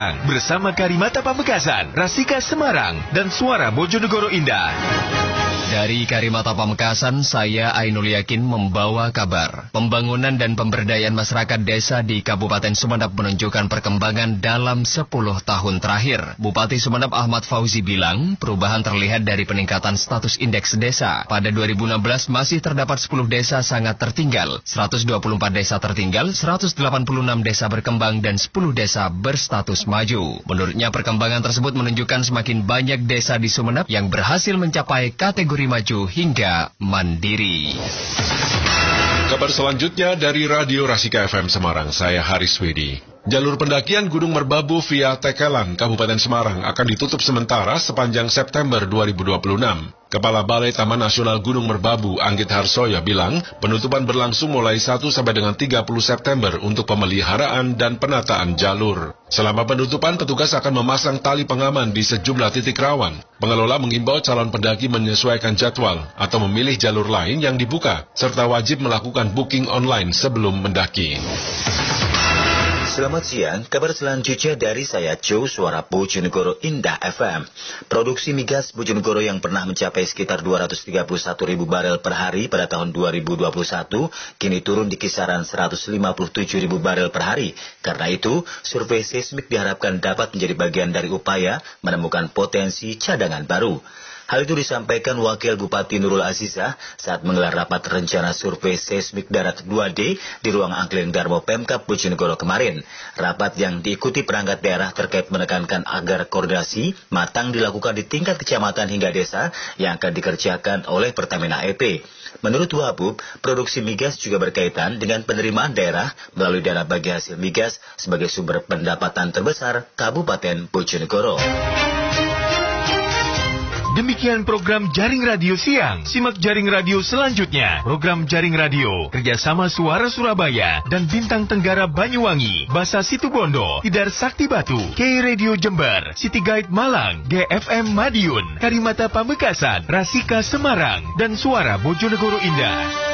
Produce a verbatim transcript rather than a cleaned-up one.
Bersama Karimata Pamekasan, Rasika Semarang, dan Suara Bojonegoro Indah. Dari Karimata Pamekasan, saya Ainul Yakin membawa kabar. Pembangunan dan pemberdayaan masyarakat desa di Kabupaten Sumeneb menunjukkan perkembangan dalam sepuluh tahun terakhir. Bupati Sumeneb Ahmad Fauzi bilang, perubahan terlihat dari peningkatan status indeks desa. Pada dua ribu enam belas masih terdapat sepuluh desa sangat tertinggal, seratus dua puluh empat desa tertinggal, seratus delapan puluh enam desa berkembang, dan sepuluh desa berstatus maju. Menurutnya perkembangan tersebut menunjukkan semakin banyak desa di Sumeneb yang berhasil mencapai kategori maju hingga mandiri. Kabar selanjutnya dari Radio Rasika F M Semarang, saya Haris Wedi. Jalur pendakian Gunung Merbabu via Tekelan, Kabupaten Semarang akan ditutup sementara sepanjang September dua ribu dua puluh enam. Kepala Balai Taman Nasional Gunung Merbabu, Anggit Harsoyo, bilang penutupan berlangsung mulai satu sampai dengan tiga puluh September untuk pemeliharaan dan penataan jalur. Selama penutupan, petugas akan memasang tali pengaman di sejumlah titik rawan. Pengelola mengimbau calon pendaki menyesuaikan jadwal atau memilih jalur lain yang dibuka, serta wajib melakukan booking online sebelum mendaki. Selamat siang, kabar selanjutnya dari saya Joe, Suara Bojonegoro Indah F M. Produksi migas Bojonegoro yang pernah mencapai sekitar dua ratus tiga puluh satu ribu barel per hari pada tahun dua ribu dua puluh satu, kini turun di kisaran seratus lima puluh tujuh ribu barel per hari. Karena itu, survei seismik diharapkan dapat menjadi bagian dari upaya menemukan potensi cadangan baru. Hal itu disampaikan Wakil Bupati Nurul Azizah saat menggelar rapat rencana survei seismik darat dua D di ruang Angkleng Darmo Pemkab Bojonegoro kemarin. Rapat yang diikuti perangkat daerah terkait menekankan agar koordinasi matang dilakukan di tingkat kecamatan hingga desa yang akan dikerjakan oleh Pertamina E P. Menurut Wabub, produksi migas juga berkaitan dengan penerimaan daerah melalui dana bagi hasil migas sebagai sumber pendapatan terbesar Kabupaten Bojonegoro. Demikian program Jaring Radio Siang. Simak Jaring Radio selanjutnya. Program Jaring Radio kerjasama Suara Surabaya dan Bintang Tenggara Banyuwangi, Basa Situbondo, Tidar Sakti Batu, K Radio Jember, City Guide Malang, G F M Madiun, Karimata Pamekasan, Rasika Semarang, dan Suara Bojonegoro Indah.